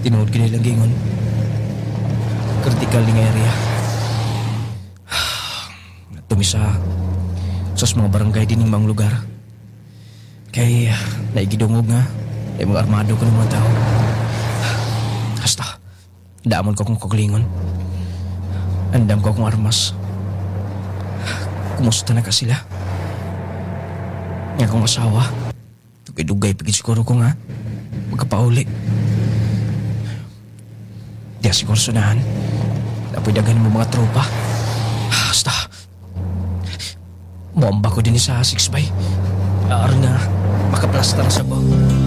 Tinuod ka nilang gingon. Critical nga area. Tumisa sa mga barangay din mga lugar. Kay naigidungog nga ay mga armado ko ng mga tao. Hasta, daamon ko akong kaglingon. Andam ko akong armas. Kumusta na ka sila? Nga akong asawa. Dugay-dugay pagin siguro ko nga. Magkapauli. Di siguro sunahan. Napoy dagan mo mga tropa. Hasta, bomba ko din sa 6 by. Aar nga, makaplastar sa ko.